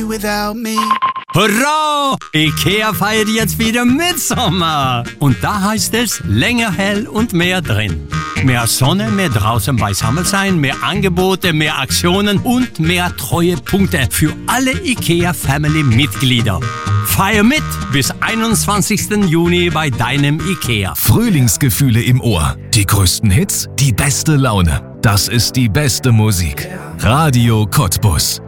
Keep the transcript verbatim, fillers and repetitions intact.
do without me. Hurra! IKEA feiert jetzt wieder Mitsommer. Und da heißt es länger hell und mehr drin. Mehr Sonne, mehr draußen beisammen sein, mehr Angebote, mehr Aktionen und mehr Treuepunkte für alle IKEA-Family-Mitglieder. Feier mit bis einundzwanzigsten Juni bei deinem IKEA. Frühlingsgefühle im Ohr. Die größten Hits, die beste Laune. Das ist die beste Musik. Radio Cottbus.